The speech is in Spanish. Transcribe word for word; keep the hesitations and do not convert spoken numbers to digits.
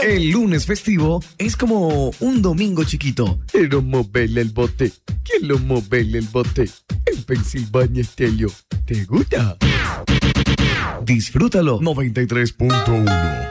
El lunes festivo es como un domingo chiquito. Quiero moverle el bote. Quiero moverle el bote. En Pensilvania Estéreo. ¿Te gusta? Disfrútalo. noventa y tres punto uno